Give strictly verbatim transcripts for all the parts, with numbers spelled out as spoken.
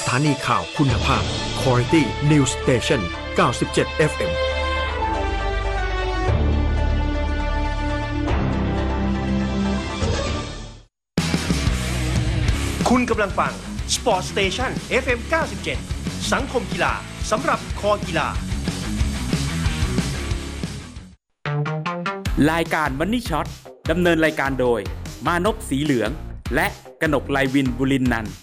ถานีข่าวคุณภาพ Quality News Station เก้าสิบเจ็ด เอฟ เอ็มคุณกำลังฟัง Sport Station เอฟ เอ็ม เก้าสิบเจ็ด สังคมกีฬาสำหรับคอกีฬารายการมันนี่ช็อตดำเนินรายการโดยมานพสีเหลืองและกนกไลวินบุรินนันท์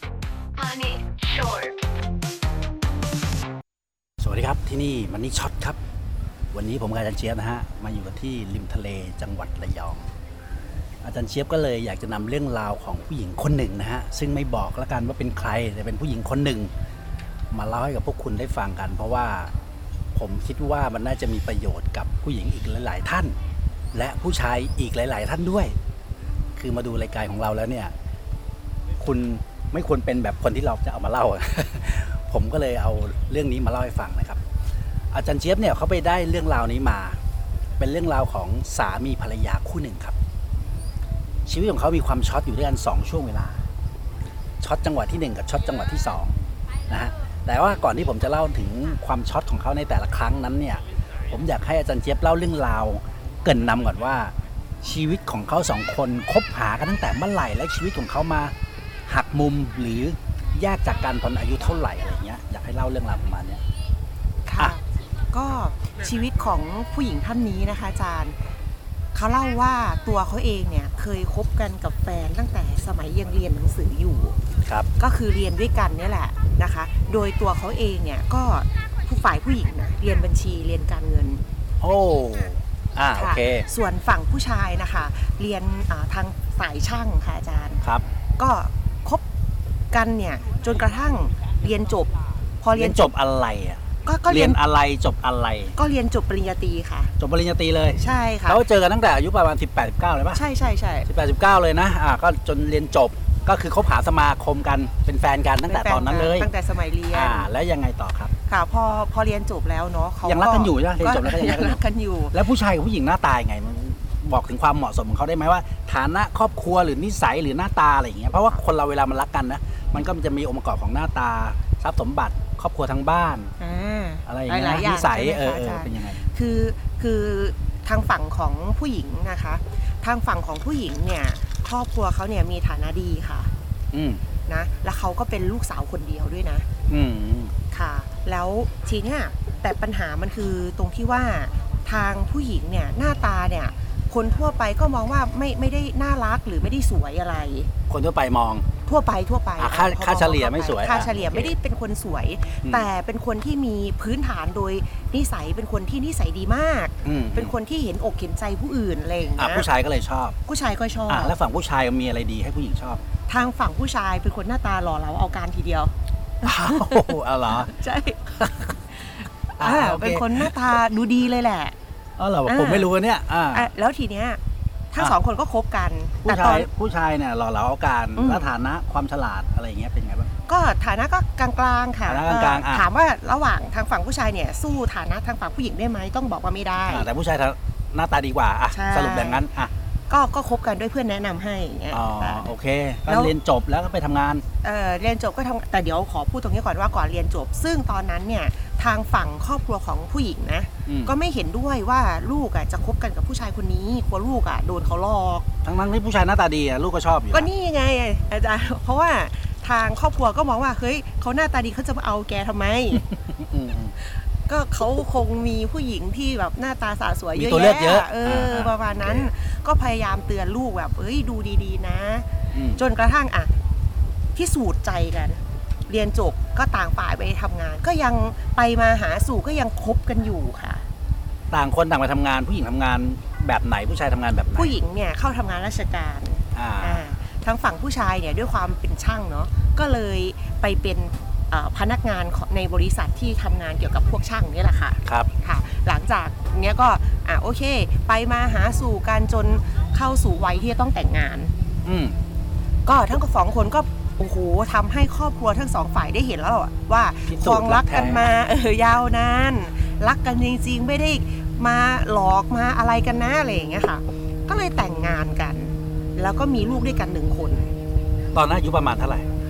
สวัสดีครับที่นี่มันนี่ช็อตครับวันนี้ผมกับอาจารย์เจี๊ยบนะฮะมาอยู่กันที่ริมทะเลจังหวัดระยองอาจารย์เจี๊ยบก็เลยอยากจะนำเรื่องราวของผู้หญิงคนหนึ่งนะฮะซึ่งไม่บอกแล้วกันว่าเป็นใครแต่เป็นผู้หญิงคนหนึ่งมาเล่าให้กับพวกคุณได้ฟังกันเพราะว่าผมคิดว่ามันน่าจะมีประโยชน์กับผู้หญิงอีกหลายๆท่านและผู้ชายอีกหลายๆท่านด้วยคือมาดูรายการของเราแล้วเนี่ยคุณไม่ควรเป็นแบบคนที่เราจะเอามาเล่า ผมก็เลยเอาเรื่องนี้มาเล่าให้ฟังนะครับอาจารย์เจี๊ยบเนี่ยเขาไปได้เรื่องราวนี้มาเป็นเรื่องราวของสามีภรรยาคู่หนึ่งครับชีวิตของเขามีความช็อตอยู่ด้วยกันสองช่วงเวลาช็อตจังหวะที่หนึ่งกับช็อตจังหวะที่สองนะฮะแต่ว่าก่อนที่ผมจะเล่าถึงความช็อตของเขาในแต่ละครั้งนั้นเนี่ยผมอยากให้อาจารย์เจี๊ยบเล่าเรื่องราวเกริ่นนำก่อนว่าชีวิตของเขาสองคนคบหากันตั้งแต่เมื่อไหร่และชีวิตของเขามาหักมุมหรือแยกจากกันตอนอายุเท่าไหร่อะไรเงี้ยอยากให้เล่าเรื่องราวประมาณนี้ค่ะก็ชีวิตของผู้หญิงท่านนี้นะคะอาจารย์เขาเล่าว่าตัวเขาเองเนี่ยเคยคบกันกับแฟนตั้งแต่สมัยยังเรียนหนังสืออยู่ครับก็คือเรียนด้วยกันนี่แหละนะคะโดยตัวเขาเองเนี่ยก็ผู้ฝ่ายผู้หญิงนะเรียนบัญชีเรียนการเงินโอ้อ่าโอเคส่วนฝั่งผู้ชายนะคะเรียนทางฝ่ายช่างค่ะอาจารย์ครับก็คบกันเนี่ยจนกระทั่งเรียนจบพอเรียนจบอะไรอ่ะก็เรียนอะไรจบอะไรก็เรียนจบปริญญาตรีค่ะจบปริญญาตรีเลยใช่ค่ะแล้วเจอกันตั้งแต่อายุประมาณสิบแปด สิบเก้าเลยป่ะใช่ใช่ใช่สิบแปด สิบเก้าเลยนะอ่าก็จนเรียนจบก็คือคบหาสมาคมกันเป็นแฟนกันตั้งแต่ตอนนั้นเลยตั้งแต่สมัยเรียนอ่าแล้วยังไงต่อครับค่ะพอพอเรียนจบแล้วเนาะเขายังรักกันอยู่ใช่ไหมเรียนจบแล้วก็ยังรักกันอยู่แล้วผู้ชายกับผู้หญิงหน้าตายังไงมันบอกถึงความเหมาะสมของเขาได้ไหมว่าฐานะครอบครัวหรือนิสัยหรือหน้าตาอะไรอย่างเงี้ยเพราะว่าคนเราเวลามันรักกันนะมันก็จะมีองค์ประกอบของหน้าตาทรัพย์สมบัติครอบครัวทั้งบ้านอะไรอย่างเงี้ยนิสัยเออเป็นยังไงคือคือทางฝั่งของผู้หญิงนะคะทางฝั่งของผู้หญิงเนี่ยครอบครัวเขาเนี่ยมีฐานะดีค่ะอืมนะแล้วเขาก็เป็นลูกสาวคนเดียวด้วยนะอืมค่ะแล้วทีเนี้ยแต่ปัญหามันคือตรงที่ว่าทางผู้หญิงเนี่ยหน้าตาเนี่ยคนทั่วไปก็มองว่าไม่ไม่ได้น่ารักหรือไม่ได้สวยอะไรคนทั่วไปมองทั่วไปทั่วไปค่าค่าเฉลี่ยไม่สวยค่าเฉลี่ยไม่ได้เป็นคนสวยแต่เป็นคนที่มีพื้นฐานโดยนิสัยเป็นคนที่นิสัยดีมากเป็นคนที่เห็นอกเห็นใจผู้อื่นอะไรอย่างเงี้ยผู้ชายก็เลยชอบผู้ชายก็ชอบแล้วฝั่งผู้ชายมีอะไรดีให้ผู้หญิงชอบทางฝั่งผู้ชายเป็นคนหน้าตาหล่อเหลาเอาการทีเดียวอ้าวเหรอใช่เป็นคนหน้าตาดูดีเลยแหละอ๋อเหรอผมไม่รู้เนี่ยแล้วทีเนี้ยทั้งสองคนก็คบกันผู้ชายผู้ชายเนี่ยหล่อเหลาเอาการแล้วฐานะความฉลาดอะไรอย่างเงี้ยเป็นไงบ้างก็ฐานะก็กลางๆค่ะถามว่าระหว่างทางฝั่งผู้ชายเนี่ยสู้ฐานะทางฝั่งผู้หญิงได้ไหมต้องบอกว่าไม่ได้แต่ผู้ชายหน้าตาดีกว่าสรุปแบบนั้นอ่ะก็ก็คบกันด้วยเพื่อนแนะนำให้อย่างเงี้ยอ๋อโอเคก็เรียนจบแล้วก็ไปทำงานเออเรียนจบก็ทำแต่เดี๋ยวขอพูดตรงนี้ก่อนว่าก่อนเรียนจบซึ่งตอนนั้นเนี่ยทางฝั่งครอบครัวของผู้หญิงนะก็ไม่เห็นด้วยว่าลูกอ่ะจะคบกันกับผู้ชายคนนี้กลัวลูกอ่ะโดนเขาหลอกทั้งนั้นที่ผู้ชายหน้าตาดีอ่ะลูกก็ชอบอยู่ก็นี่ไงอาจารย์เพราะว่าทางครอบครัวก็มองว่าเฮ้ยเขาหน้าตาดีเขาจะมาเอาแกทำไมก็เขาคงมีผู้หญิงที่แบบหน้าตาสะสวยเยอะแยะเออประมาณนั้นก็พยายามเตือนลูกแบบเอ้ยดูดีๆนะจนกระทั่งอ่ะพิสูจน์ใจกันเรียนจบก็ต่างฝ่ายไปทำงานก็ยังไปมาหาสู่ก็ยังคบกันอยู่ค่ะต่างคนต่างไปทำงานผู้หญิงทำงานแบบไหนผู้ชายทำงานแบบไหนผู้หญิงเนี่ยเข้าทำงานราชการอ่าทางฝั่งผู้ชายเนี่ยด้วยความเป็นช่างเนาะก็เลยไปเป็นพนักงานในบริษัทที่ทำงานเกี่ยวกับพวกช่างนี่แหละค่ะครับค่ะหลังจากเนี้ยก็อ่ะโอเคไปมาหาสู่กันจนเข้าสู่วัยที่จะต้องแต่งงานอืมก็ทั้งสองคนก็โอ้โหทำให้ครอบครัวทั้งสองฝ่ายได้เห็นแล้วว่าครองรักกันมาเออยาวนานรักกันจริงๆไม่ได้มาหลอกมาอะไรกันนะอะไรอย่างเงี้ยค่ะก็เลยแต่งงานกันแล้วก็มีลูกด้วยกันหนึ่งคนตอนนั้นอายุประมาณเท่าไหร่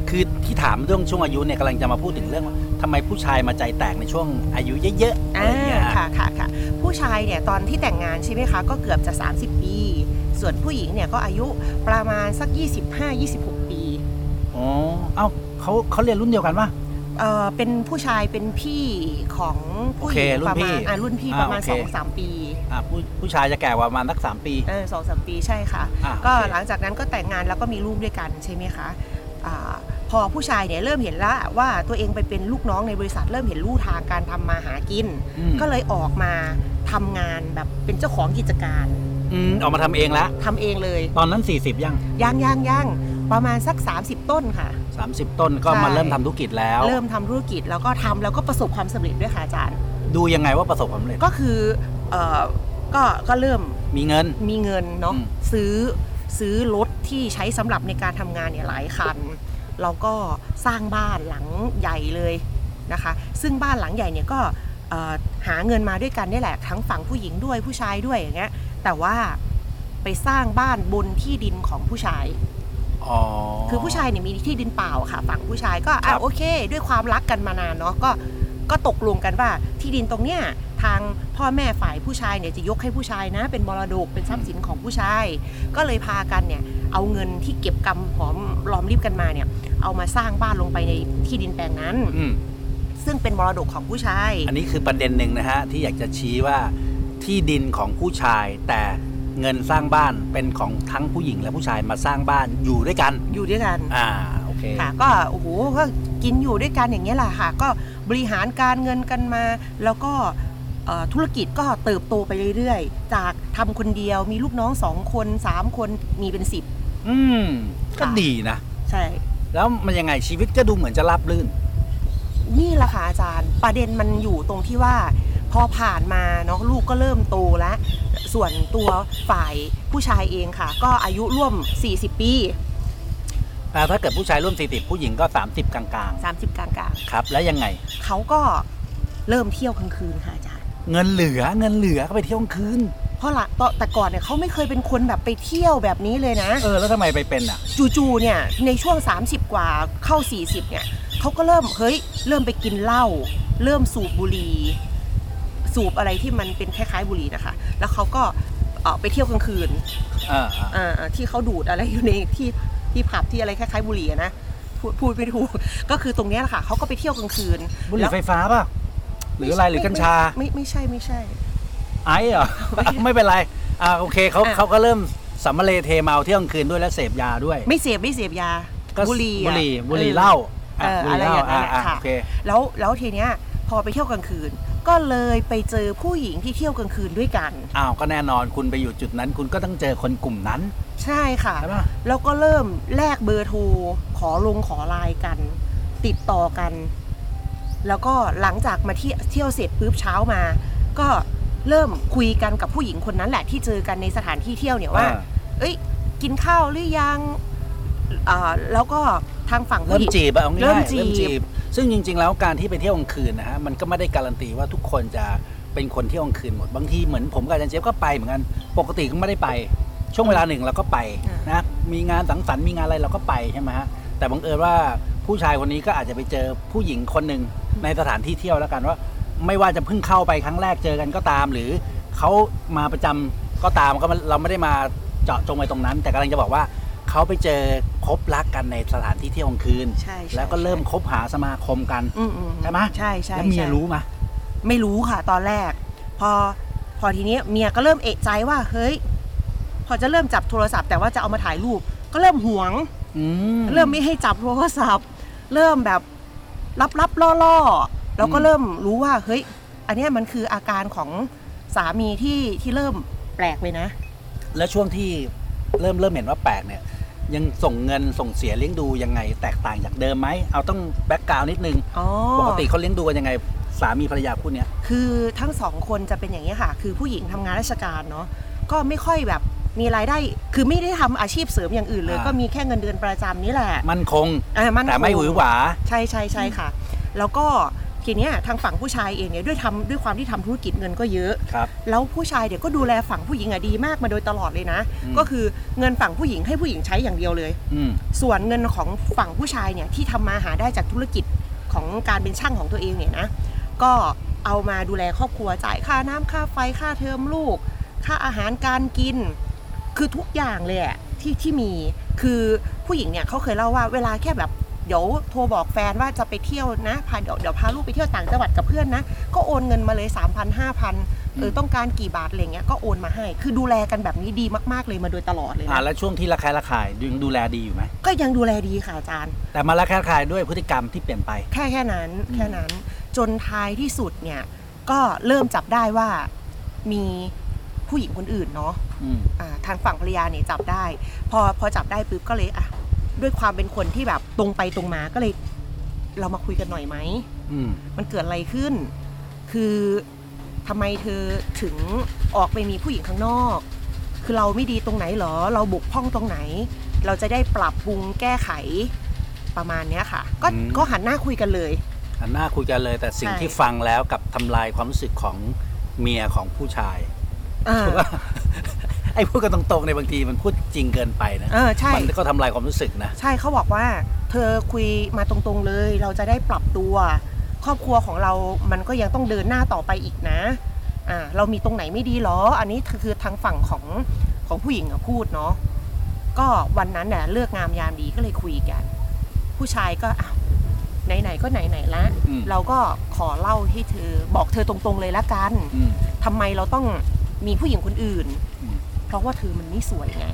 คือที่ถามเรื่องช่วงอายุเนี่ยกำลังจะมาพูดถึงเรื่องว่าทำไมผู้ชายมาใจแตกในช่วงอายุเยอะๆอะไรอย่างเงี้ยค่ะค่ะค่ะผู้ชายเนี่ยตอนที่แต่งงานใช่ไหมคะก็เกือบจะสามสิบปีส่วนผู้หญิงเนี่ยก็อายุประมาณสักยี่สิบห้า ยี่สิบหกปีอ๋อเอ้าเขาเขาเรียนรุ่นเดียวกันปะเอ่อเป็นผู้ชายเป็นพี่ของผู้หญิงประมาณอ่ารุ่นพี่ประมาณ สองถึงสาม ปีอ่าผู้ผู้ชายจะแก่กว่าประมาณสักสามปีเออ สองถึงสาม ปีใช่ค่ะก็หลังจากนั้นก็แต่งงานแล้วก็มีลูกด้วยกันใช่ไหมคะอ่าพอผู้ชายเนี่ยเริ่มเห็นแล้วว่าตัวเองไปเป็นลูกน้องในบริษัทเริ่มเห็นลู่ทางการทำมาหากินก็เลยออกมาทำงานแบบเป็นเจ้าของกิจการอืมออกมาทำเองแล้วทำเองเลยตอนนั้นสี่สิบยังยังยังยังประมาณสักสามสิบต้นค่ะสามสิบต้นก็มาเริ่มทำธุรกิจแล้วเริ่มทำธุรกิจแล้วก็ทำแล้วก็ประสบความสำเร็จด้วยค่ะอาจารย์ดูยังไงว่าประสบความสำเร็จก็คือเอ่อก็ก็เริ่มมีเงินมีเงินเนาะซื้อซื้อรถที่ใช้สำหรับในการทำงานเนี่ยหลายคันเราก็สร้างบ้านหลังใหญ่เลยนะคะซึ่งบ้านหลังใหญ่เนี่ยก็หาเงินมาด้วยกันนี่แหละทั้งฝั่งผู้หญิงด้วยผู้ชายด้วยอย่างเงี้ยแต่ว่าไปสร้างบ้านบนที่ดินของผู้ชายคือผู้ชายเนี่ยมีที่ดินเปล่าค่ะฝั่งผู้ชายก็อ่ะโอเคด้วยความรักกันมานานเนาะก็ก็ตกลงกันว่าที่ดินตรงเนี้ยทางพ่อแม่ฝ่ายผู้ชายเนี่ยจะยกให้ผู้ชายนะเป็นมรดกเป็นทรัพย์สินของผู้ชายก็เลยพากันเนี่ยเอาเงินที่เก็บกำหอมรอมริบกันมาเนี่ยเอามาสร้างบ้านลงไปในที่ดินแปลงนั้นซึ่งเป็นมรดกของผู้ชายอันนี้คือประเด็นหนึ่งนะฮะที่อยากจะชี้ว่าที่ดินของผู้ชายแต่เงินสร้างบ้านเป็นของทั้งผู้หญิงและผู้ชายมาสร้างบ้านอยู่ด้วยกันอยู่ด้วยกันอ่าโอเคค่ะก็โอ้โหก็กินอยู่ด้วยกันอย่างเงี้ยแหละค่ะก็บริหารการเงินกันมาแล้วก็ธุรกิจก็เติบโตไปเรื่อยๆจากทำคนเดียวมีลูกน้องสองคนสามคนมีเป็นสิบอืมก็ดีนะใช่แล้วมันยังไงชีวิตก็ดูเหมือนจะราบรื่นนี่แหละค่ะอาจารย์ประเด็นมันอยู่ตรงที่ว่าพอผ่านมาเนาะลูกก็เริ่มโตแล้วส่วนตัวฝ่ายผู้ชายเองค่ะก็อายุร่วมสี่สิบปีแต่ถ้าเกิดผู้ชายร่วมสี่สิบผู้หญิงก็สามสิบกลางๆสามสิบกลางๆครับแล้วยังไงเขาก็เริ่มเที่ยวกลางคืนค่ะอาจารย์เงินเหลือเงินเหลือก็ไปเที่ยวกลางคืนเพราะละแต่ก่อนเนี่ยเขาไม่เคยเป็นคนแบบไปเที่ยวแบบนี้เลยนะเออแล้วทำไมไปเป็นอ่ะจู่ๆเนี่ยในช่วงสามสิบกว่าเข้าสี่สิบเนี่ยเขาก็เริ่มเฮ้ยเริ่มไปกินเหล้าเริ่มสูบบุหรี่สูบอะไรที่มันเป็นคล้ายๆบุหรี่นะคะแล้วเขาก็เอ่อไปเที่ยวกลางคืนอ่าอ่าที่เขาดูดอะไรอยู่ในที่ที่ผับที่อะไรคล้ายๆบุหรี่นะพูดพูดไม่ถูกก็คือตรงนี้แหละค่ะเขาก็ไปเที่ยวกลางคืนบุหรี่ไฟฟ้าป่ะหรืออะไรหรือกัญชาไม่ไม่ใช่ไม่ใช่ไอ้เหรอไม่เป็นไรอ่าโอเคเขาเขาก็เริ่มสัมมาเลเทเมาเที่ยวกลางคืนด้วยและเสพยาด้วยไม่เสพไม่เสพยาบุหรี่บุหรี่บุหรี่เหล้าอะไรอย่างเงี้ยค่ะแล้วแล้วทีเนี้ยพอไปเที่ยวกลางคืนก็เลยไปเจอผู้หญิงที่เที่ยวกลางคืนด้วยกันอ้าวก็แน่นอนคุณไปอยู่จุดนั้นคุณก็ต้องเจอคนกลุ่มนั้นใช่ค่ะแล้วก็เริ่มแลกเบอร์โทรขอลงขอไลน์กันติดต่อกันแล้วก็หลังจากมาเที่ยวเที่ยวเสร็จปุ๊บเช้ามาก็เริ่มคุยกันกับผู้หญิงคนนั้นแหละที่เจอกันในสถานที่เที่ยวเนี่ยว่าเอ้ยกินข้าวหรือยังอ่าแล้วก็ทางฝั่งผู้หญิงเริ่มจีบเอาง่ายๆเริ่มจีบซึ่งจริงๆแล้วการที่ไปเที่ยวกลางคืนนะฮะมันก็ไม่ได้การันตีว่าทุกคนจะเป็นคนเที่ยวกลางคืนหมดบางทีเหมือนผมกับอาจารย์เจฟก็ไปเหมือนกันปกติก็ไม่ได้ไปช่วงเวลาหนึ่งเราก็ไปนะมีงานสังสรรค์มีงานอะไรเราก็ไปใช่ไหมฮะแต่บังเอิญว่าผู้ชายคนนี้ก็อาจจะไปเจอผู้หญิงคนหนึ่งในสถานที่เที่ยวแล้วกันว่าไม่ว่าจะเพิ่งเข้าไปครั้งแรกเจอกันก็ตามหรือเขามาประจำก็ตามก็เราไม่ได้มาเจาะจงไปตรงนั้นแต่กำลังจะบอกว่าเขาไปเจอพบรักกันในสถานที่เที่ยวกลางคืนแล้วก็เริ่มคบหาสมาคมกันใช่ไหมใช่ใช่แล้วเมียรู้ไหมไม่รู้ค่ะตอนแรกพอพอทีนี้เมียก็เริ่มเอะใจว่าเฮ้ยพอจะเริ่มจับโทรศัพท์แต่ว่าจะเอามาถ่ายรูปก็เริ่มหวงเริ่มไม่ให้จับโทรศัพท์เริ่มแบบลับๆล่อๆแล้วก็เริ่มรู้ว่าเฮ้ยอันนี้มันคืออาการของสามีที่ที่เริ่มแปลกเลยนะแล้วช่วงที่เริ่มเริ่มเห็นว่าแปลกเนี่ยยังส่งเงินส่งเสียเลี้ยงดูยังไงแตกต่างจากเดิมไหมเอาต้องแบ็คกราวด์นิดนึงปกติเขาเลี้ยงดูกันยังไงสามีภรรยาคู่นี้คือทั้งสองคนจะเป็นอย่างนี้ค่ะคือผู้หญิงทำงานราชการเนาะก็ไม่ค่อยแบบมีรายได้คือไม่ได้ทำอาชีพเสริมอย่างอื่นเลยก็มีแค่เงินเดือนประจำนี่แหละมั่นคงแต่ไม่หวือหวาใช่ใช่ใช่ค่ะแล้วก็ทีเนี้ยทางฝั่งผู้ชายเองเนี่ยด้วยทำด้วยความที่ทำธุรกิจเงินก็เยอะแล้วผู้ชายเดี๋ยวก็ดูแลฝั่งผู้หญิงอะดีมากมาโดยตลอดเลยนะก็คือเงินฝั่งผู้หญิงให้ผู้หญิงใช้อย่างเดียวเลยส่วนเงินของฝั่งผู้ชายเนี่ยที่ทำมาหาได้จากธุรกิจของการเป็นช่างของตัวเองเนี่ยนะก็เอามาดูแลครอบครัวจ่ายค่าน้ำค่าไฟค่าเทอมลูกค่าอาหารการกินคือทุกอย่างเลยอะที่ที่มีคือผู้หญิงเนี่ยเขาเคยเล่าว่าเวลาแค่แบบเดี๋ยวโทรบอกแฟนว่าจะไปเที่ยวนะพาเดี๋ยวเดี๋ยวพาลูกไปเที่ยวต่างจังหวัดกับเพื่อนนะก็โอนเงินมาเลย สามพัน ห้าพัน เออต้องการกี่บาทอะไรเงี้ยก็โอนมาให้คือดูแลกันแบบนี้ดีมากๆเลยมาโดยตลอดเลยนะอ่าแล้วช่วงที่ระแคะระคายยังดูแลดีอยู่ไหมก็ยังดูแลดีค่ะอาจารย์แต่มาระแคะระคายด้วยพฤติกรรมที่เปลี่ยนไปแค่แค่นั้นแค่นั้นจนท้ายที่สุดเนี่ยก็เริ่มจับได้ว่ามีผู้หญิงคนอื่นเนาะอ่าทางฝั่งภรรยาเนี่ยจับได้พอพอจับได้ปุ๊บก็เลยอ่ะด้วยความเป็นคนที่แบบตรงไปตรงมาก็เลยเรามาคุยกันหน่อยไหมมมันเกิดอะไรขึ้นคือทำไมเธอถึงออกไปมีผู้หญิงข้างนอกคือเราไม่ดีตรงไหนหรอเราบกพร่องตรงไหนเราจะได้ปรับปรุงแก้ไขประมาณนี้ค่ะก็ก็หันหน้าคุยกันเลยหันหน้าคุยกันเลยแต่สิ่งที่ฟังแล้วกับทำลายความรู้สึกของเมียของผู้ชายว่าไอ้พูดกันตรงๆในบางทีมันพูดจริงเกินไปนะมันก็ทำลายความรู้สึกนะใช่เขาบอกว่าเธอคุยมาตรงๆเลยเราจะได้ปรับตัวครอบครัวของเรามันก็ยังต้องเดินหน้าต่อไปอีกนะอ่าเรามีตรงไหนไม่ดีหรออันนี้คือทางฝั่งของของผู้หญิงพูดเนาะก็วันนั้นเนี่ยเลือกงามยามดีก็เลยคุยกันผู้ชายก็อ้าวไหนๆก็ไหนๆละเราก็ขอเล่าให้เธอบอกเธอตรงๆเลยละกันทำไมเราต้องมีผู้หญิงคนอื่นเพราะว่าเธอมันไม่สวยไง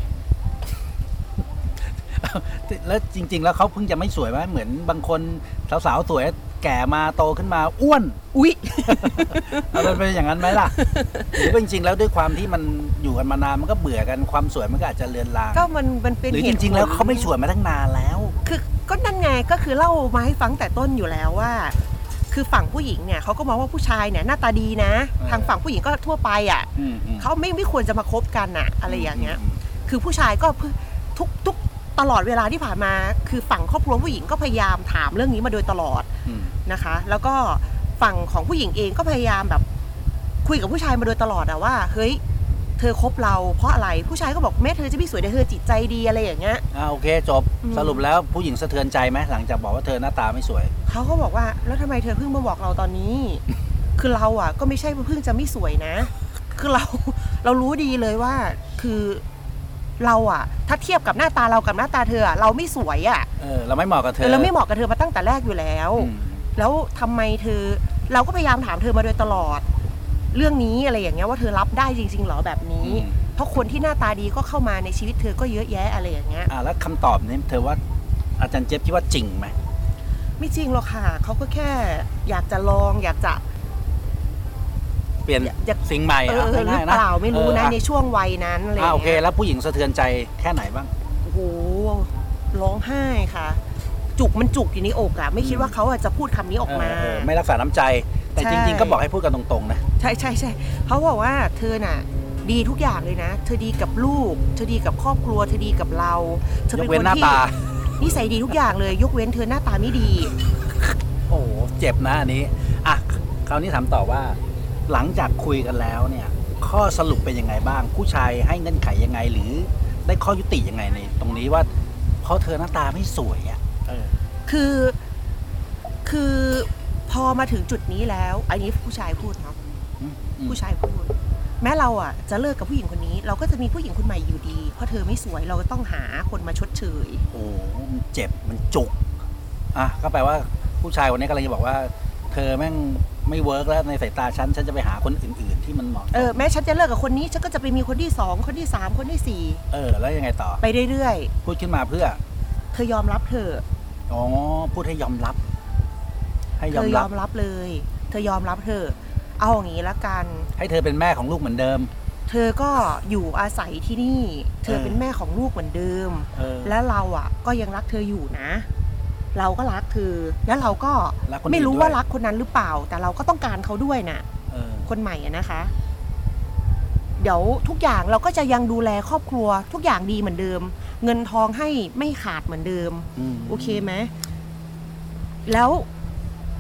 แล้วจริงๆแล้วเขาเพิ่งจะไม่สวยไหมเหมือนบางคนสาวๆสวยแก่มาโตขึ้นมาอ้วนอุ๊ยมันเป็นอย่างนั้นไหมล่ะหรือจริงๆแล้วด้วยความที่มันอยู่กันมานานมันก็เบื่อกันความสวยมันก็อาจจะเลือนลางก็มันมันเป็นหรือจริงๆแล้วเขาไม่สวยมาตั้งนานแล้วคือก็นั่นไงก็คือเล่ามาให้ฟังแต่ต้นอยู่แล้วว่าคือฝั่งผู้หญิงเนี่ยเขาก็มองว่าผู้ชายเนี่ยหน้าตาดีนะทางฝั่งผู้หญิงก็ทั่วไปอ่ะเขาไม่ไม่ควรจะมาคบกันอ่ะอะไรอย่างเงี้ยคือผู้ชายก็ทุกทุกตลอดเวลาที่ผ่านมาคือฝั่งครอบครัวผู้หญิงก็พยายามถามเรื่องนี้มาโดยตลอดนะคะแล้วก็ฝั่งของผู้หญิงเองก็พยายามแบบคุยกับผู้ชายมาโดยตลอดอะว่าเฮ้ยเธอคบเราเพราะอะไรผู้ชายก็บอกแม่เธอจะไม่สวยแต่เธอจิตใจดีอะไรอย่างเงี้ยอ่าโอเคจบสรุปแล้วผู้หญิงสะเทือนใจไหมหลังจากบอกว่าเธอหน้าตาไม่สวยเขาก็บอกว่าแล้วทำไมเธอเพิ่งมาบอกเราตอนนี้ คือเราอะก็ไม่ใช่เพิ่งจะไม่สวยนะคือเราเรารู้ดีเลยว่าคือเราอะถ้าเทียบกับหน้าตาเรากับหน้าตาเธอเราไม่สวยอะเออเราไม่เหมาะกับเธอเราไม่เหมาะกับเธอมาตั้งแต่แรกอยู่แล้วแล้วทำไมเธอเราก็พยายามถามเธอมาโดยตลอดเรื่องนี้อะไรอย่างเงี้ยว่าเธอรับได้จริงๆหรอแบบนี้เพราะคนที่หน้าตาดีก็เข้ามาในชีวิตเธอก็เยอะแยะอะไรอย่างเงี้ยอ่าแล้วคำตอบนี้เธอว่าอาจารย์เจี๊ยบคิดว่าจริงไหมไม่จริงหรอกค่ะเขาก็แค่อยากจะลองอยากจะเปลี่ยนสิ่งใหม่เออหรือเปล่าไม่รู้นะในช่วงวัยนั้นอะไรอย่างเงี้ยโอเคแล้วผู้หญิงสะเทือนใจแค่ไหนบ้างโอ้โหร้องไห้ค่ะจุกมันจุกอยู่ในอกอะไม่คิดว่าเขาจะพูดคำนี้ออกมาไม่รักษาน้ำใจแต่จริงๆก็บอกให้พูดกันตรงๆนะใช่ใช่ใช่เขาบอกว่าเธอน่ะดีทุกอย่างเลยนะเธอดีกับลูกเธอดีกับครอบครัวเธอดีกับเราเธอเป็นคนที่นิสัยดีทุกอย่างเลยยกเว้นเธอหน้าตาไม่ดีโอ้เจ็บนะอันนี้อ่ะคราวนี้ถามต่อว่าหลังจากคุยกันแล้วเนี่ยข้อสรุปเป็นยังไงบ้างผู้ชายให้เงื่อนไขยังไงหรือได้ข้อยุติยังไงในตรงนี้ว่าเพราะเธอหน้าตาไม่สวยอ่ะคือคือพอมาถึงจุดนี้แล้วอันนี้ผู้ชายพูดเนาะผู้ชายพูดแม้เราอ่ะจะเลิกกับผู้หญิงคนนี้เราก็จะมีผู้หญิงคนใหม่อยู่ดีเพราะเธอไม่สวยเราก็ต้องหาคนมาชดเชยโอ้มันเจ็บมันจุกอ่ะก็แปลว่าผู้ชายคนนี้กำลังจะบอกว่าเธอแม่งไม่เวิร์กแล้วในสายตาฉันฉันจะไปหาคนอื่นๆที่มันเหมาะเออแม้ฉันจะเลิกกับคนนี้ฉันก็จะไปมีคนที่สองคนที่สามคนที่สี่เออแล้วยังไงต่อไปเรื่อยๆพูดขึ้นมาเพื่อเธอยอมรับเธออ๋อพูดให้ยอมรับให้ยอมรับเธอยอมรับเลยเธอยอมรับเธอเอาอย่างนี้ละกันให้เธอเป็นแม่ของลูกเหมือนเดิมเธอก็อยู่อาศัยที่นี่เธอเป็นแม่ของลูกเหมือนเดิมและเราอ่ะก็ยังรักเธออยู่นะเราก็รักเธอแล้วเราก็ไม่รู้ว่ารักคนนั้นหรือเปล่าแต่เราก็ต้องการเขาด้วยนะคนใหม่อะนะคะเดี๋ยวทุกอย่างเราก็จะยังดูแลครอบครัวทุกอย่างดีเหมือนเดิมเงินทองให้ไม่ขาดเหมือนเดิมโอเคไหมแล้วเขา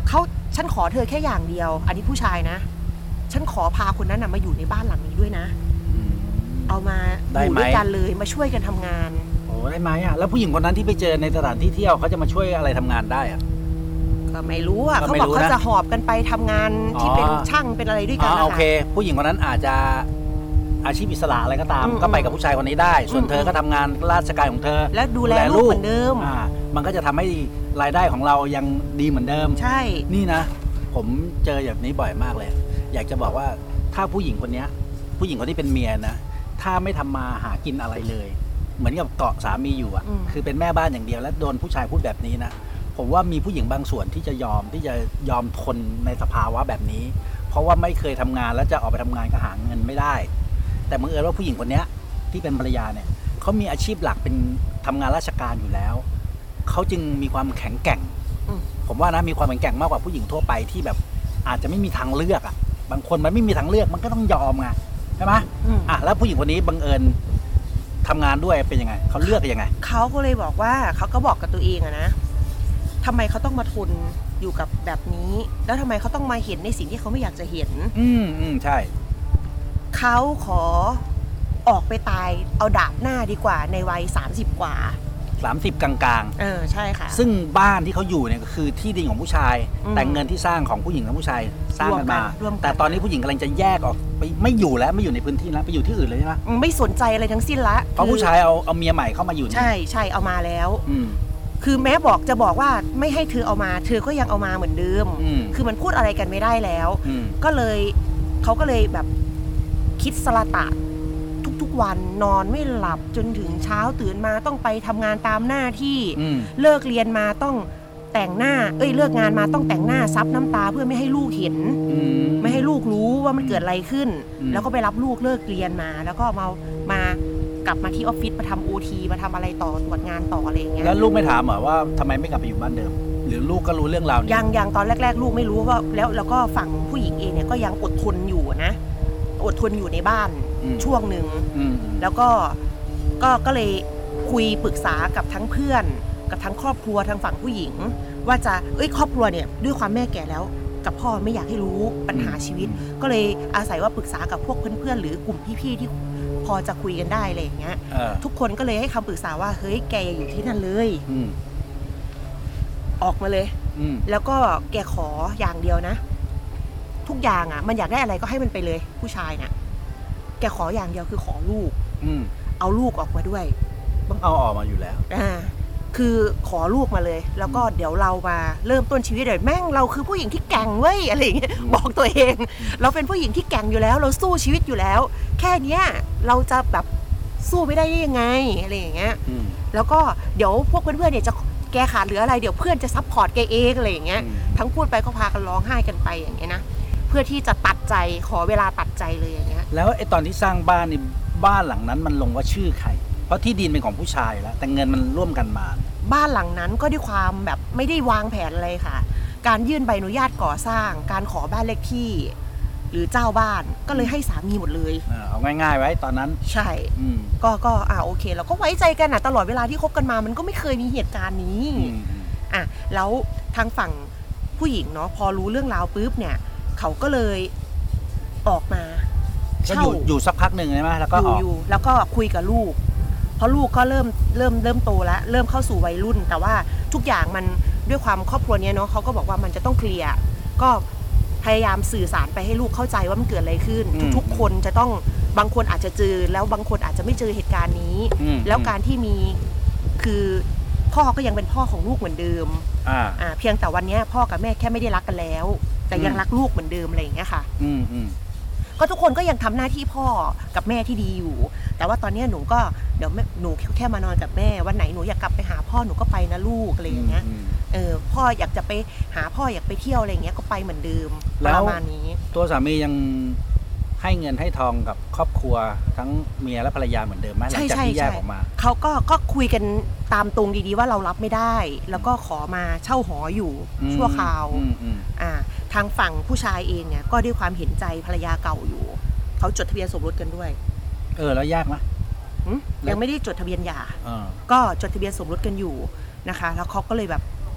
ฉันขอเธอแค่อย่างเดียวอันนี้ผู้ชายนะฉันขอพาคนนั้นนะมาอยู่ในบ้านหลังนี้ด้วยนะเอามาอยู่ด้วยกันเลยมาช่วยกันทำงานโอ้ได้ไหมอ่ะแล้วผู้หญิงคนนั้นที่ไปเจอในสถานที่เที่ยวเขาจะมาช่วยอะไรทำงานได้อ่ะก็ไม่รู้อ่ะเขาบอกเขาจะหอบกันไปทำงานที่เป็นช่างเป็นอะไรด้วยกันนะคะโอเคผู้หญิงคนนั้นอาจจะอาชีพอิสระอะไรก็ตามก็ไปกับผู้ชายคนนี้ได้ส่วนเธอก็ทำงานราชการของเธอและดูแลลูกเหมือนเดิมอ่ามันก็จะทำให้รายได้ของเรายังดีเหมือนเดิมใช่นี่นะผมเจอแบบนี้บ่อยมากเลยอยากจะบอกว่าถ้าผู้หญิงคนนี้ผู้หญิงคนที่เป็นเมียนะถ้าไม่ทำมาหากินอะไรเลยเหมือนกับเกาะสามีอยู่อ่ะคือเป็นแม่บ้านอย่างเดียวแล้วโดนผู้ชายพูดแบบนี้นะผมว่ามีผู้หญิงบางส่วนที่จะยอมที่จะยอมทนในสภาวะแบบนี้เพราะว่าไม่เคยทำงานแล้วจะออกไปทำงานก็หาเงินไม่ได้แต่บังเอิญว่าผู้หญิงคนนี้ที่เป็นภรรยาเนี่ยเขามีอาชีพหลักเป็นทำงานราชการอยู่แล้วเขาจึงมีความแข็งแกร่งผมว่านะมีความแข็งแกร่งมากกว่าผู้หญิงทั่วไปที่แบบอาจจะไม่มีทางเลือกอ่ะบางคนมันไม่มีทางเลือกมันก็ต้องยอมไงใช่ไหมอ่ะแล้วผู้หญิงคนนี้บังเอิญทำงานด้วยเป็นยังไงเขาเลือกยังไงเขาก็เลยบอกว่าเขาก็บอกกับตัวเองอะนะทำไมเขาต้องมาทนอยู่กับแบบนี้แล้วทำไมเขาต้องมาเห็นในสิ่งที่เขาไม่อยากจะเห็นอืมอืมใช่เขาขอออกไปตายเอาดาบหน้าดีกว่าในวัยสามสิบกว่าสามสิบกลางๆเออใช่ค่ะซึ่งบ้านที่เขาอยู่เนี่ยก็คือที่ดินของผู้ชายแต่เงินที่สร้างของผู้หญิงกับผู้ชายสร้างกันมาแต่ตอนนี้ผู้หญิงกำลังจะแยกออกไปไม่อยู่แล้วไม่อยู่ในพื้นที่แล้วไปอยู่ที่อื่นเลยใช่ไหมไม่สนใจอะไรทั้งสิ้นละเพราะผู้ชายเอาเอาเมียใหม่เข้ามาอยู่ใช่ใช่เอามาแล้วคือแม้บอกจะบอกว่าไม่ให้เธอเอามาเธอก็ยังเอามาเหมือนเดิมคือมันพูดอะไรกันไม่ได้แล้วก็เลยเขาก็เลยแบบคิดสละตะทุกๆวันนอนไม่หลับจนถึงเช้าตื่นมาต้องไปทำงานตามหน้าที่เลิกเรียนมาต้องแต่งหน้าเอ้ยเลิกงานมาต้องแต่งหน้าซับน้ำตาเพื่อไม่ให้ลูกเห็นไม่ให้ลูกรู้ว่ามันเกิดอะไรขึ้นแล้วก็ไปรับลูกเลิกเรียนมาแล้วก็มามากลับมาที่ออฟฟิศมาทำโอทีมาทำอะไรต่อตรวจงานต่ออะไรอย่างเงี้ยแล้วลูกไม่ถามเหรอว่าทำไมไม่กลับไปอยู่บ้านเดิมหรือลูกก็รู้เรื่องราวยังยังตอนแรกๆลูกไม่รู้ว่าแล้วแล้วก็ฝั่งผู้หญิงเองเนี่ยก็ยังอดทนอยู่นะอดทนอยู่ในบ้านช่วงหนึ่งแล้วก็ก็ก็เลยคุยปรึกษากับทั้งเพื่อนกับทั้งครอบครัวทางฝั่งผู้หญิงว่าจะเอ้ยครอบครัวเนี่ยด้วยความแม่แก่แล้วกับพ่อไม่อยากให้รู้ปัญหาชีวิตก็เลยอาศัยว่าปรึกษากับพวกเพื่อนๆหรือกลุ่มพี่ๆที่พอจะคุยกันได้อะไรอย่างเงี้ยทุกคนก็เลยให้คำปรึกษาว่าเฮ้ยแกอย่าอยู่ที่นั่นเลยออกมาเลยแล้วก็แกขออย่างเดียวนะทุกอย่างอ่ะมันอยากได้อะไรก็ให้มันไปเลยผู้ชายน่ะแกขออย่างเดียวคือขอลูกเอาลูกออกมาด้วยต้องเอาออกมาอยู่แล้วอ่าคือขอลูกมาเลยแล้วก็เดี๋ยวเรามาเริ่มต้นชีวิตเลยแม่งเราคือผู้หญิงที่แกร่งเว้ยอะไรอย่างเงี้ยบอกตัวเองเราเป็นผู้หญิงที่แกร่งอยู่แล้วเราสู้ชีวิตอยู่แล้วแค่เนี้ยเราจะแบบสู้ไม่ได้ยังไงอะไรอย่างเงี้ยแล้วก็เดี๋ยวพวกเพื่อนๆเนี่ยจะแกขาดหรืออะไรเดี๋ยวเพื่อนจะซัพพอร์ตแกเองอะไรอย่างเงี้ยทั้งพูดไปก็พากันร้องไห้กันไปอย่างเงี้ยนะเพื่อที่จะตัดใจขอเวลาตัดใจเลยอย่างเงี้ยแล้วไอ้ตอนที่สร้างบ้านนี่บ้านหลังนั้นมันลงว่าชื่อใครเพราะที่ดินเป็นของผู้ชายแล้วแต่เงินมันร่วมกันมาบ้านหลังนั้นก็ด้วยความแบบไม่ได้วางแผนอะไรค่ะการยื่นใบอนุญาตก่อสร้างการขอบ้านเลขที่หรือเจ้าบ้านก็เลยให้สามีหมดเลยเอาง่ายๆไว้ตอนนั้นใช่ก็ก็อ่าโอเคเราก็ไว้ใจกันนะตลอดเวลาที่คบกันมามันก็ไม่เคยมีเหตุการณ์นี้อ่ะแล้วทางฝั่งผู้หญิงเนาะพอรู้เรื่องราวปุ๊บเนี่ยเขาก็เลยออกมาเช่าอยู่อยู่สักพักหนึ่งใช่ไหมแล้วก็ออกอยู่แล้วก็คุยกับลูกเพราะลูกก็เริ่มเริ่มเริ่มโตแล้วเริ่มเข้าสู่วัยรุ่นแต่ว่าทุกอย่างมันด้วยความครอบครัวเนี้ยเนาะเขาก็บอกว่ามันจะต้องเคลียร์ก็พยายามสื่อสารไปให้ลูกเข้าใจว่ามันเกิดอะไรขึ้นทุกๆคนจะต้องบางคนอาจจะเจอแล้วบางคนอาจจะไม่เจอเหตุการณ์นี้แล้วการที่มีคือพ่อก็ยังเป็นพ่อของลูกเหมือนเดิมอ่าอ่าเพียงแต่วันนี้พ่อกับแม่แค่ไม่ได้รักกันแล้วแต่ยังรักลูกเหมือนเดิมอะไรอย่างเงี้ยค่ะอืมอืมก็ทุกคนก็ยังทำหน้าที่พ่อกับแม่ที่ดีอยู่แต่ว่าตอนนี้หนูก็เดี๋ยวหนูแค่มานอนกับแม่วันไหนหนูอยากกลับไปหาพ่อหนูก็ไปนะลูกอะไรอย่างเงี้ยเออพ่ออยากจะไปหาพ่ออยากไปเที่ยวอะไรอย่างเงี้ยก็ไปเหมือนเดิมประมาณนี้ตัวสามียังให้เงินให้ทองกับครอบครัวทั้งเมียและภรรยาเหมือนเดิมไหมหลังจากที่แยกออกมาเขาก็ก็คุยกันตามตรงดีๆว่าเรารับไม่ได้แล้วก็ขอมาเช่าหออยู่ชั่วคราวอ่าทางฝั่งผู้ชายเองเนี่ยก็ด้วยความเห็นใจภรรยาเก่าอยู่เขาจดทะเบียนสมรสกันด้วยเออแล้วยากไหมยังไม่ได้จดทะเบียนหย่าก็จดทะเบียนสมรสกันอยู่นะคะแล้วเขาก็เลยแบบ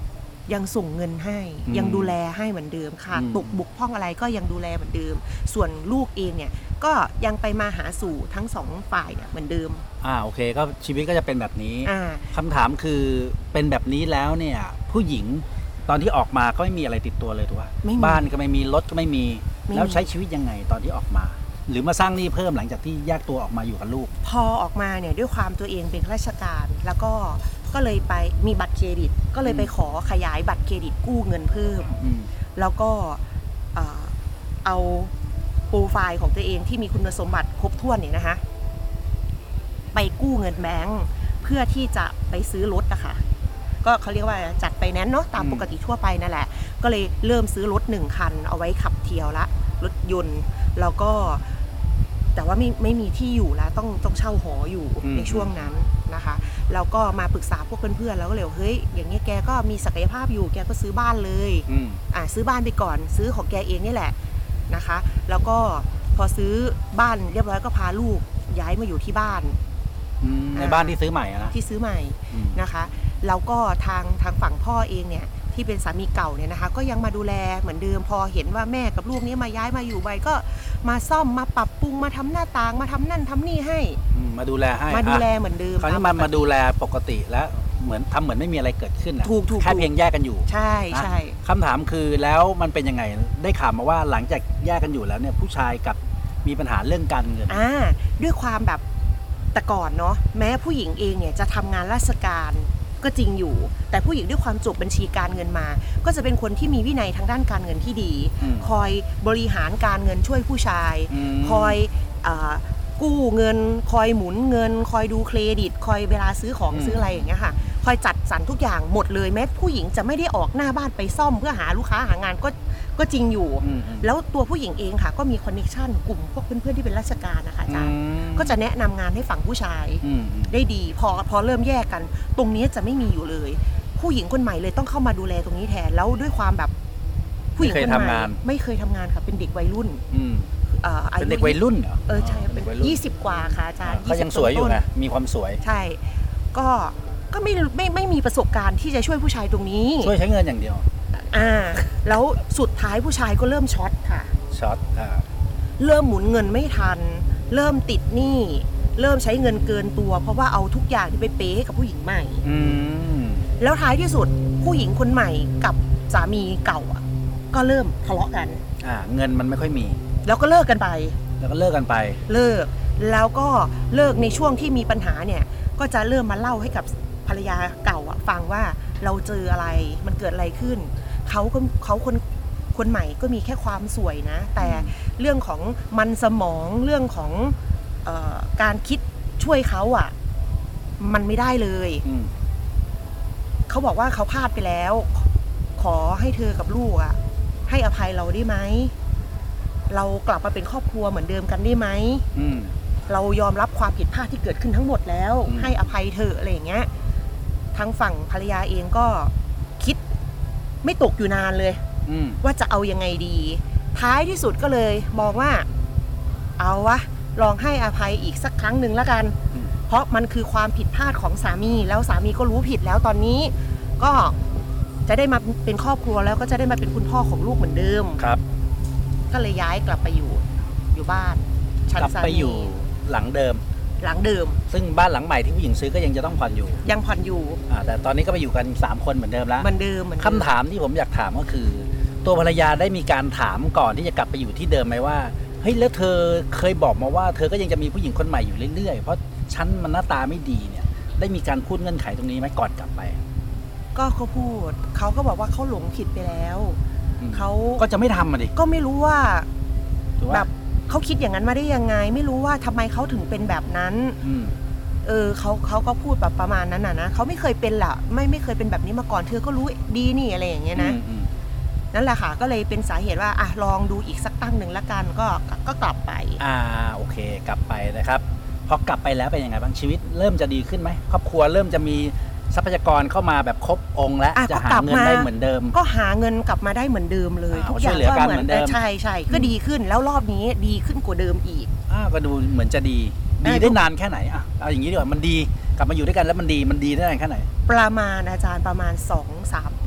ยังส่งเงินให้ยังดูแลให้เหมือนเดิมค่ะตกบกพร่องอะไรก็ยังดูแลเหมือนเดิมส่วนลูกเองเนี่ยก็ยังไปมาหาสู่ทั้งสองฝ่ายเนี่ยเหมือนเดิมอ่าโอเคก็ชีวิตก็จะเป็นแบบนี้อ่าคำถามคือเป็นแบบนี้แล้วเนี่ยผู้หญิงตอนที่ออกมาก็ไม่มีอะไรติดตัวเลยถูกป่ะบ้านก็ไม่มีรถก็ไม่มีแล้วใช้ชีวิตยังไงตอนที่ออกมาหรือมาสร้างหนี้เพิ่มหลังจากที่แยกตัวออกมาอยู่กับลูกพอออกมาเนี่ยด้วยความตัวเองเป็นข้าราชการแล้วก็ก็เลยไปมีบัตรเครดิตก็เลยไปขอขยายบัตรเครดิตกู้เงินเพิ่มแล้วก็เอาโปรไฟล์ของตัวเองที่มีคุณสมบัติครบถ้วนเนี่ยนะคะไปกู้เงินแบงค์เพื่อที่จะไปซื้อรถนะคะก็เขาเรียกว่าจัดไฟแนนซ์เนาะตามปกติทั่วไปนั่นแหละก็เลยเริ่มซื้อรถหนึ่งคันเอาไว้ขับเที่ยวละรถยนต์แล้วก็แต่ว่าไม่ไม่มีที่อยู่แล้วต้องต้องเช่าหออยู่ในช่วงนั้นนะคะแล้วก็มาปรึกษาพวกเพื่อนๆแล้วก็เลยเฮ้ยอย่างนี้แกก็มีศักยภาพอยู่แกก็ซื้อบ้านเลยอ่าซื้อบ้านไปก่อนซื้อของแกเองนี่แหละนะคะแล้วก็พอซื้อบ้านเรียบร้อยก็พาลูกย้ายมาอยู่ที่บ้านในบ้านที่ซื้อใหม่นะที่ซื้อใหม่นะคะแล้วก็ทางทางฝั่งพ่อเองเนี่ยที่เป็นสามีเก่าเนี่ยนะคะก็ยังมาดูแลเหมือนเดิมพอเห็นว่าแม่กับลูกนี้มาย้ายมาอยู่ใบก็มาซ่อมมาปรับปรุงมาทำหน้าต่างมาทำนั่นทำนี่ให้มาดูแลให้มาดูแลเหมือนเดิมคราวนี้มันมาดูแลปกติแล้วเหมือนทำเหมือนไม่มีอะไรเกิดขึ้นนะแค่เพียงแยกกันอยู่ใช่ใช่คำถามคือแล้วมันเป็นยังไงได้ข่าวมาว่าหลังจากแยกกันอยู่แล้วเนี่ยผู้ชายกับมีปัญหาเรื่องการเงินอ่าด้วยความแบบแต่ก่อนเนาะแม้ผู้หญิงเองเนี่ยจะทำงานราชการก็จริงอยู่แต่ผู้หญิงด้วยความจบบัญชีการเงินมาก็จะเป็นคนที่มีวินัยทางด้านการเงินที่ดีคอยบริหารการเงินช่วยผู้ชายคอยกู้เงินคอยหมุนเงินคอยดูเครดิตคอยเวลาซื้อของซื้ออะไรอย่างเงี้ยค่ะคอยจัดสรรทุกอย่างหมดเลยแม้ผู้หญิงจะไม่ได้ออกหน้าบ้านไปซ่อมเพื่อหาลูกค้าหางานก็ก็จริงอยู่แล้วตัวผู้หญิงเองค่ะก็มีคอนเนคชั่นกลุ่มพวกเพื่อนๆที่เป็นราชการนะคะอาจารย์ก็จะแนะนำงานให้ฝั่งผู้ชายได้ดีพอพอเริ่มแยกกันตรงนี้จะไม่มีอยู่เลยผู้หญิงคนใหม่เลยต้องเข้ามาดูแลตรงนี้แทนแล้วด้วยความแบบผู้หญิงคนใหม่ไม่เคยทำงานค่ะเป็นเด็กวัยรุ่นเป็นเด็กวัยรุ่นเหรอเออใช่เป็นยี่สิบกว่าค่ะอาจารย์ก็ยังสวยอยู่นะมีความสวยใช่ก็ก็ไม่ไม่ไม่มีประสบการณ์ที่จะช่วยผู้ชายตรงนี้ช่วยใช้เงินอย่างเดียวอ่าแล้วสุดท้ายผู้ชายก็เริ่มช็อตค่ะช็อตอ่าเริ่มหมุนเงินไม่ทันเริ่มติดหนี้เริ่มใช้เงินเกินตัวเพราะว่าเอาทุกอย่างที่ไปเป๊กับผู้หญิงใหม่อืมแล้วท้ายที่สุดผู้หญิงคนใหม่กับสามีเก่าอ่ะก็เริ่มทะเลาะกันอ่าเงินมันไม่ค่อยมีแล้วก็เลิกกันไปแล้วก็เลิกกันไปเลิกแล้วก็เลิกในช่วงที่มีปัญหาเนี่ยก็จะเริ่มมาเล่าให้กับภรรยาเก่าอ่ะฟังว่าเราเจออะไรมันเกิดอะไรขึ้นเขาก็เขาคนคนใหม่ก็มีแค่ความสวยนะแต่เรื่องของมันสมองเรื่องของเอ่อการคิดช่วยเขาอ่ะมันไม่ได้เลยเขาบอกว่าเขาพลาดไปแล้วขอให้เธอกับลูกอ่ะให้อภัยเราได้ไหมเรากลับมาเป็นครอบครัวเหมือนเดิมกันได้ไหมเรายอมรับความผิดพลาดที่เกิดขึ้นทั้งหมดแล้วให้อภัยเธออะไรอย่างเงี้ยทางฝั่งภรรยาเองก็คิดไม่ตกอยู่นานเลยว่าจะเอายังไงดีท้ายที่สุดก็เลยมองว่าเอาวะลองให้อภัยอีกสักครั้งหนึ่งแล้วกันเพราะมันคือความผิดพลาดของสามีแล้วสามีก็รู้ผิดแล้วตอนนี้ก็จะได้มาเป็นครอบครัวแล้วก็จะได้มาเป็นคุณพ่อของลูกเหมือนเดิมครับก็เลยย้ายกลับไปอยู่อยู่บ้านกลับไปอยู่หลังเดิมหลังเดิมซึ่งบ้านหลังใหม่ที่ผู้หญิงซื้อก็ยังจะต้องผ่อนอยู่ยังผ่อนอยู่อ่าแต่ตอนนี้ก็ไปอยู่กันสามคนเหมือนเดิมแล้วเหมือนเดิมเหมือนเดิมคำถามที่ผมอยากถามก็คือตัวภรรยาได้มีการถามก่อนที่จะกลับไปอยู่ที่เดิมไหมว่าเฮ้ยแล้วเธอเคยบอกมาว่าเธอก็ยังจะมีผู้หญิงคนใหม่อยู่เรื่อยๆเพราะฉันมันหน้าตาไม่ดีเนี่ยได้มีการพูดเงื่อนไขตรงนี้ไหมก่อนกลับไปก็เขาพูดเขาก็บอกว่าเขาหลงผิดไปแล้วเขาก็จะไม่ทำอ่ะดิก็ไม่รู้ว่าแบบเขาคิดอย่างนั้นมาได้ยังไงไม่รู้ว่าทำไมเขาถึงเป็นแบบนั้นเออเขาเขาก็พูดแบบประมาณนั้นน่ะนะเขาไม่เคยเป็นล่ะไม่ไม่เคยเป็นแบบนี้มาก่อนเธอก็รู้ดีนี่อะไรอย่างเงี้ยนะนั่นแหละค่ะก็เลยเป็นสาเหตุว่าอ่ะลองดูอีกสักตั้งหนึ่งละกันก็ก็กลับไปอ่าโอเคกลับไปนะครับพอกลับไปแล้วเป็นยังไงบ้างชีวิตเริ่มจะดีขึ้นไหมครอบครัวเริ่มจะมีทรัพยากรเข้ามาแบบครบองค์แล้วจะหาเงินได้เหมือนเดิมก็หาเงินกลับมาได้เหมือนเดิมเลยทุกอย่างก็เหมือนใช่ใช่ก็ดีขึ้นแล้วรอบนี้ดีขึ้นกว่าเดิมอีกอ่าก็ดูเหมือนจะดีดีได้นานแค่ไหนอ่ะเอาอย่างนี้ดีกว่ามันดีกลับมาอยู่ด้วยกันแล้วมันดีมันดีได้นานแค่ไหนประมาณอาจารย์ประมาณ สองถึงสาม ปี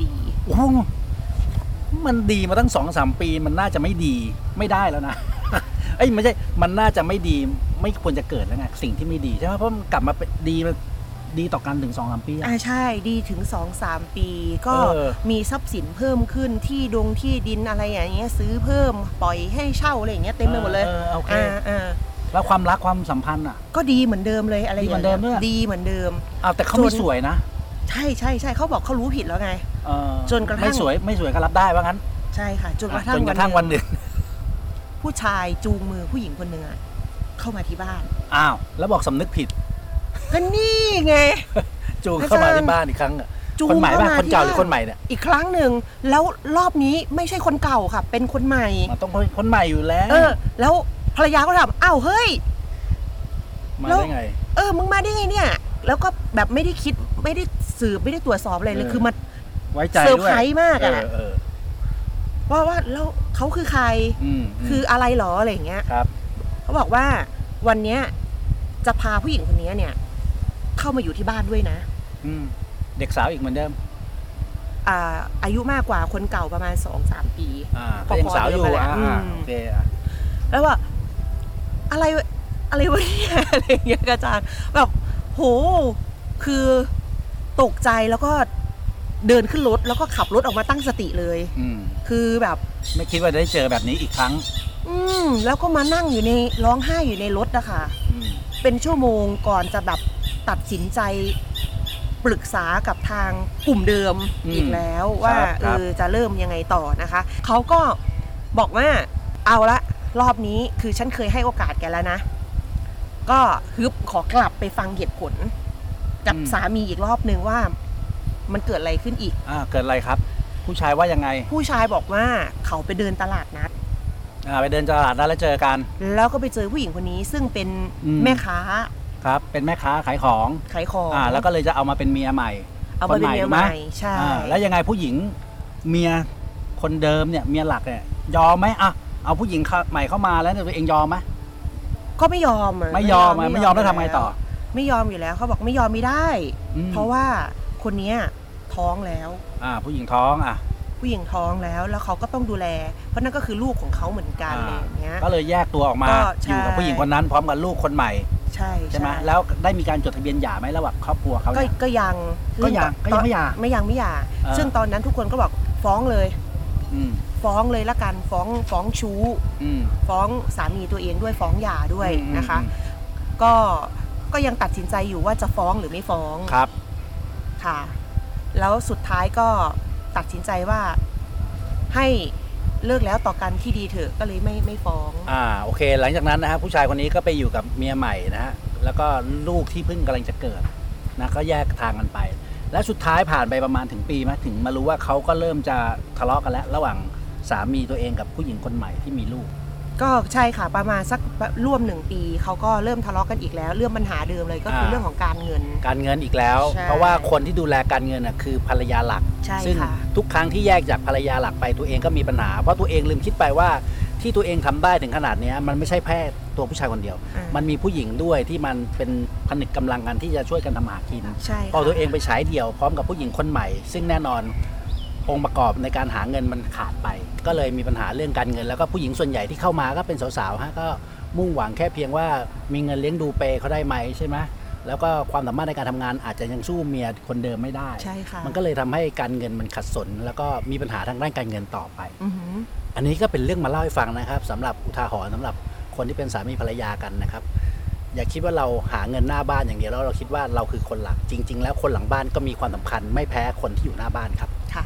โอ้มันดีมาตั้งสองสามปีมันน่าจะไม่ดีไม่ได้แล้วนะ เอ้ยไม่ใช่มันน่าจะไม่ดีไม่ควรจะเกิดแล้วไงสิ่งที่ไม่ดีใช่ไหมเพราะมันกลับมาเป็นดีดีต่อกันถึงสองสามปีอ่าใช่ดีถึงสองสามปีก็มีทรัพย์สินเพิ่มขึ้นที่ดงที่ดินอะไรอย่างเงี้ยซื้อเพิ่มปล่อยให้เช่าอะไรอย่างเงี้ยเต็มไปหมดเลยอ่าอ่าแล้วความรักความสัมพันธ์อ่ะก็ดีเหมือนเดิมเลยอะไรอย่างเงี้ยดีเหมือนเดิมอ้าวแต่เขาไม่สวยนะใช่ใช่ใช่เขาบอกเขารู้ผิดแล้วไงจนกระทั่งไม่สวยไม่สวยก็รับได้ว่างั้นใช่ค่ะจนกระทั่งจนกระทั่งวันหนึ่งผู้ชายจูงมือผู้หญิงคนหนึ่งเข้ามาที่บ้านอ้าวแล้วบอกสำนึกผิดก็นี่ไงจูงเข้ามาที่บ้านอีกครั้งคนใหม่ป่ะคนเก่าหรือคนใหม่เนี่ยอีกครั้งหนึ่งแล้วรอบนี้ไม่ใช่คนเก่าค่ะเป็นคนใหม่มันต้องคนใหม่อยู่แล้วเออแล้วภรรยาก็ถามอ้าวเฮ้ยมาได้ไงเออมึงมาได้ไงเนี่ยแล้วก็แบบไม่ได้คิดไม่ได้สืบไม่ได้ตรวจสอบอะไรเลยคือมันไว้ใจด้วยเซอร์ไพรส์มากอ่ะเว่าว่าแล้วเขาคือใครคืออะไรหรออะไรอย่างเงี้ยครับเขาบอกว่าวันเนี้ยจะพาผู้หญิงคนนี้เนี่ยเข้ามาอยู่ที่บ้านด้วยนะเด็กสาวอีกเหมือนเดิมอ่าอายุมากกว่าคนเก่าประมาณสองสามปีอ่าก็ยังสาวอยู่อ่ะโอเคอ่ะแล้วว่าอะไรอะไรวะเนี่ยอะไรอย่างเงี้ยอาจารย์แบบโหคือตกใจแล้วก็เดินขึ้นรถแล้วก็ขับรถออกมาตั้งสติเลยคือแบบไม่คิดว่าได้เจอแบบนี้อีกครั้งอืมแล้วก็มานั่งอยู่ในร้องไห้อยู่ในรถอะค่ะเป็นชั่วโมงก่อนจะแบบตัดสินใจปรึกษากับทางกลุ่มเดิมอีกแล้วว่าเออจะเริ่มยังไงต่อนะคะเขาก็บอกว่าเอาละรอบนี้คือฉันเคยให้โอกาสแกแล้วนะก็ฮึบขอกลับไปฟังเหตุผลกับสามีอีกรอบนึงว่ามันเกิดอะไรขึ้นอีกอ่าเกิดอะไรครับผู้ชายว่ายังไงผู้ชายบอกว่าเขาไปเดินตลาดนัดอ่าไปเดินตลาดนัดแล้วเจอกันแล้วก็ไปเจอผู้หญิงคนนี้ซึ่งเป็นแม่ค้าครับเป็นแม่ค้าขายของขายของอ่าแล้วก็เลยจะเอามาเป็นเมียใหม่เอามาเป็นเมียใหม่ใช่แล้วยังไงผู้หญิงเมียคนเดิมเนี่ยเมียหลักเนี่ยยอมไหมอ่ะเอาผู้หญิงใหม่เข้ามาแล้วตัวเองยอมไหมก็ไม่ยอมไม่ยอมไม่ยอมแล้วทำไงต่อไม่ยอมอยู่แล้วเขาบอกไม่ยอมไม่ได้เพราะว่าคนนี้ท้องแล้วอ่าผู้หญิงท้องอ่ะผู้หญิงท้องแล้วแล้วเขาก็ต้องดูแลเพราะนั่นก็คือลูกของเขาเหมือนกันอะไรอย่างเงี้ยก็เลยแยกตัวออกมาอยู่กับผู้หญิงคนนั้นพร้อมกับลูกคนใหม่ใช่ใช่ไหมแล้วได้มีการจดทะเบียนหย่าไหมระหว่างครอบครัวเขาก็ก็ยังก็ยังก็ยังไม่หย่าไม่ยังไม่หย่าซึ่งตอนนั้นทุกคนก็บอกฟ้องเลยฟ้องเลยละกันฟ้องฟ้องชู้ฟ้องสามีตัวเองด้วยฟ้องหย่าด้วยนะคะก็ก็ยังตัดสินใจอยู่ว่าจะฟ้องหรือไม่ฟ้องครับค่ะแล้วสุดท้ายก็ตัดสินใจว่าให้เลิกแล้วต่อกันที่ดีเถอะก็เลยไม่ไม่ฟ้องอ่าโอเคหลังจากนั้นนะฮะผู้ชายคนนี้ก็ไปอยู่กับเมียใหม่นะฮะแล้วก็ลูกที่เพิ่งกำลังจะเกิดนะก็แยกทางกันไปแล้วสุดท้ายผ่านไปประมาณถึงปีมั้ยถึงมารู้ว่าเขาก็เริ่มจะทะเลาะกันแล้วระหว่างสามีตัวเองกับผู้หญิงคนใหม่ที่มีลูกก็ใช่ค่ะประมาณสักร่วมหนึ่งปีเขาก็เริ่มทะเลาะกันอีกแล้วเรื่องปัญหาเดิมเลยก็คือเรื่องของการเงินการเงินอีกแล้วเพราะว่าคนที่ดูแลการเงินน่ะคือภรรยาหลักซึ่งทุกครั้งที่แยกจากภรรยาหลักไปตัวเองก็มีปัญหาเพราะตัวเองลืมคิดไปว่าที่ตัวเองทำได้ถึงขนาดนี้มันไม่ใช่แค่ตัวผู้ชายคนเดียวมันมีผู้หญิงด้วยที่มันเป็นผนึกกำลังกันที่จะช่วยกันทำหากินพอตัวเองไปใช้เดี่ยวพร้อมกับผู้หญิงคนใหม่ซึ่งแน่นอนองค์ประกอบในการหาเงินมันขาดไปก็เลยมีปัญหาเรื่องการเงินแล้วก็ผู้หญิงส่วนใหญ่ที่เข้ามาก็เป็นสาวๆฮะก็มุ่งหวังแค่เพียงว่ามีเงินเลี้ยงดูเปย์เขาได้ไหมใช่ไหมแล้วก็ความสามารถในการทำงานอาจจะยังสู้เมียคนเดิมไม่ได้ใช่ค่ะมันก็เลยทำให้การเงินมันขัดสนแล้วก็มีปัญหาทางด้านการเงินต่อไปอันนี้ก็เป็นเรื่องมาเล่าให้ฟังนะครับสำหรับอุทาหรณ์สำหรับคนที่เป็นสามีภรรยากันนะครับอย่าคิดว่าเราหาเงินหน้าบ้านอย่างเดียวแล้วเราคิดว่าเราคือคนหลักจริงๆแล้วคนหลังบ้านก็มีความสำคัญไม่แพ้คนที่อยู่หน้าบ้านครับค่ะ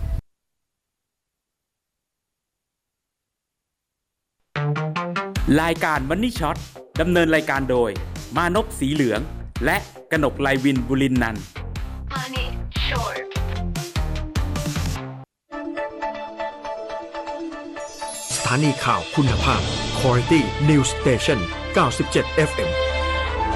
รายการมันนี่ช็อตดำเนินรายการโดยมานพสีเหลืองและกนกไลวินบุรินนันท์สถานีข่าวคุณภาพ Quality News Station เก้าสิบเจ็ด เอฟ เอ็ม